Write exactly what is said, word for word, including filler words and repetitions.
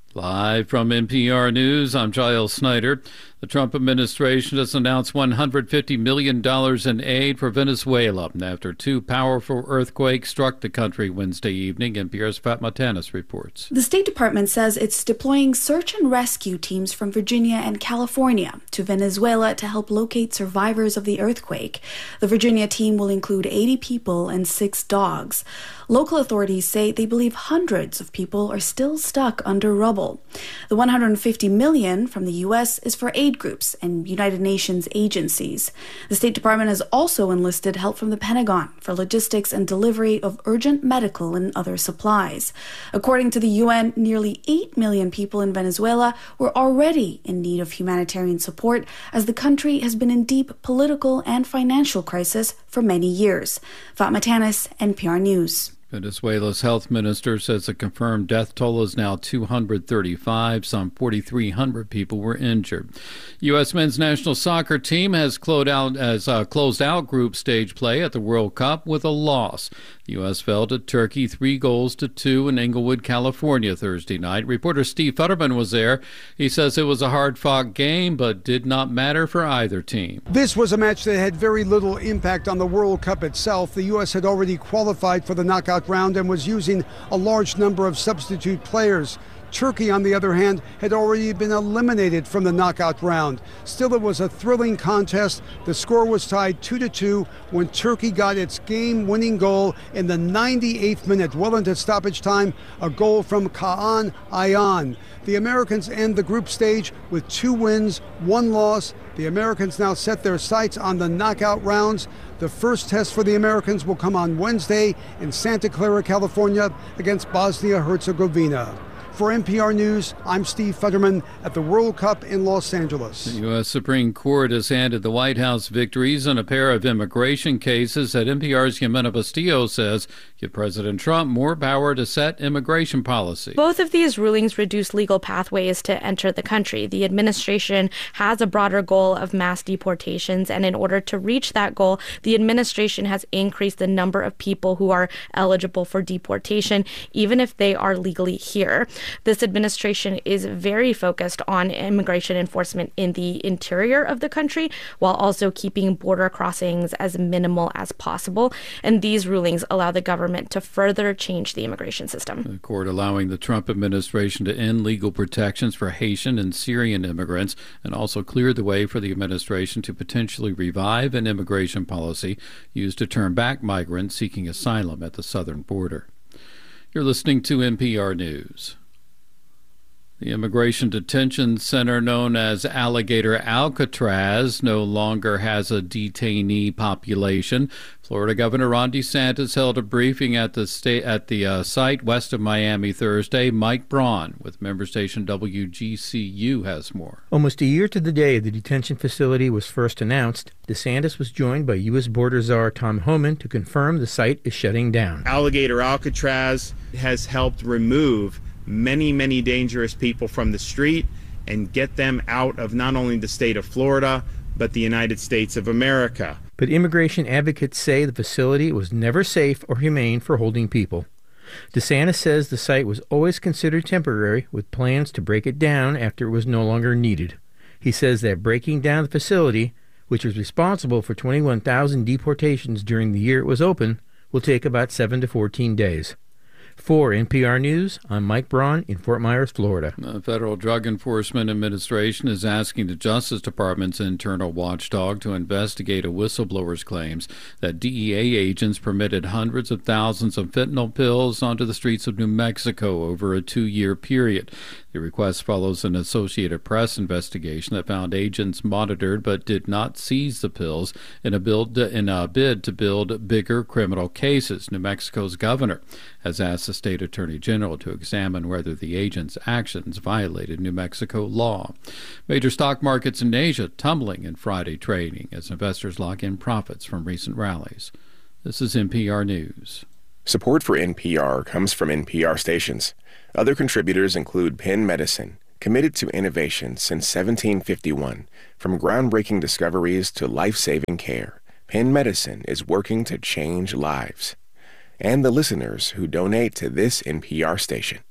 Live from N P R News, I'm Giles Snyder. The Trump administration has announced one hundred fifty million dollars in aid for Venezuela after two powerful earthquakes struck the country Wednesday evening. N P R's Fatma Tanis reports. The State Department says it's deploying search and rescue teams from Virginia and California to Venezuela to help locate survivors of the earthquake. The Virginia team will include eighty people and six dogs. Local authorities say they believe hundreds of people are still stuck under rubble. The one hundred fifty million dollars from the U S is for aid groups and United Nations agencies. The State Department has also enlisted help from the Pentagon for logistics and delivery of urgent medical and other supplies. According to the U N, nearly eight million people in Venezuela were already in need of humanitarian support as the country has been in deep political and financial crisis for many years. Fatma Tanis, N P R News. Venezuela's health minister says the confirmed death toll is now two hundred thirty-five. Some forty-three hundred people were injured. U S men's national soccer team has closed out, has, uh, closed out group stage play at the World Cup with a loss. The U S fell to Turkey three goals to two in Inglewood, California Thursday night. Reporter Steve Futterman was there. He says it was a hard-fought game, but did not matter for either team. This was a match that had very little impact on the World Cup itself. The U S had already qualified for the knockout round and was using a large number of substitute players. Turkey, on the other hand, had already been eliminated from the knockout round. Still, it was a thrilling contest. The score was tied two to two when Turkey got its game-winning goal in the ninety-eighth minute, well into stoppage time, a goal from Kaan Ayhan. The Americans end the group stage with two wins, one loss. The Americans now set their sights on the knockout rounds. The first test for the Americans will come on Wednesday in Santa Clara, California, against Bosnia-Herzegovina. For N P R News, I'm Steve Futterman at the World Cup in Los Angeles. The U S Supreme Court has handed the White House victories in a pair of immigration cases that N P R's Jimena Bastillo says give President Trump more power to set immigration policy. Both of these rulings reduce legal pathways to enter the country. The administration has a broader goal of mass deportations, and in order to reach that goal, the administration has increased the number of people who are eligible for deportation, even if they are legally here. This administration is very focused on immigration enforcement in the interior of the country, while also keeping border crossings as minimal as possible. And these rulings allow the government to further change the immigration system. The court allowing the Trump administration to end legal protections for Haitian and Syrian immigrants and also cleared the way for the administration to potentially revive an immigration policy used to turn back migrants seeking asylum at the southern border. You're listening to N P R News. The immigration detention center known as Alligator Alcatraz no longer has a detainee population. Florida Governor Ron DeSantis held a briefing at the state at the uh, site west of Miami Thursday. Mike Braun with member station W G C U has more. Almost a year to the day the detention facility was first announced, DeSantis was joined by U S Border Czar Tom Homan to confirm the site is shutting down. Alligator Alcatraz has helped remove many, many dangerous people from the street and get them out of not only the state of Florida, but the United States of America. But immigration advocates say the facility was never safe or humane for holding people. DeSantis says the site was always considered temporary, with plans to break it down after it was no longer needed. He says that breaking down the facility, which was responsible for twenty-one thousand deportations during the year it was open, will take about seven to fourteen days. For N P R News, I'm Mike Braun in Fort Myers, Florida. The Federal Drug Enforcement Administration is asking the Justice Department's internal watchdog to investigate a whistleblower's claims that D E A agents permitted hundreds of thousands of fentanyl pills onto the streets of New Mexico over a two-year period. The request follows an Associated Press investigation that found agents monitored but did not seize the pills in a, build, in a bid to build bigger criminal cases. New Mexico's governor has asked the state attorney general to examine whether the agent's actions violated New Mexico law. Major stock markets in Asia tumbling in Friday trading as investors lock in profits from recent rallies. This is N P R News. Support for N P R comes from N P R stations. Other contributors include Penn Medicine, committed to innovation since seventeen fifty-one. From groundbreaking discoveries to life-saving care, Penn Medicine is working to change lives. And the listeners who donate to this N P R station.